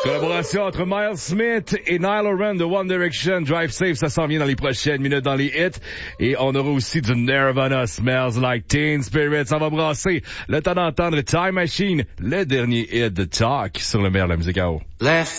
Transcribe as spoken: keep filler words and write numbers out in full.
Collaboration entre Miles Smith et Niall Horan de One Direction. Drive Safe, ça s'en vient dans les prochaines minutes dans les hits. Et on aura aussi du Nirvana, Smells Like Teen Spirit. Ça va brasser. Le temps d'entendre Time Machine, le dernier hit de Talk sur le meilleur de la musique à eau.